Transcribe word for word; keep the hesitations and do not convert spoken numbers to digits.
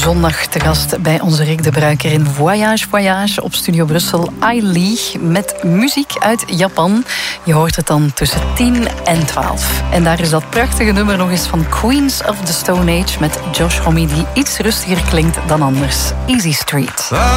zondag te gast bij onze Rick de Bruiker in Voyage Voyage op Studio Brussel. Ai Lee met muziek uit Japan. Je hoort het dan tussen tien en twaalf. En daar is dat prachtige nummer nog eens van Queens of the Stone Age met Josh Homme die iets rustiger klinkt dan anders. Easy Street.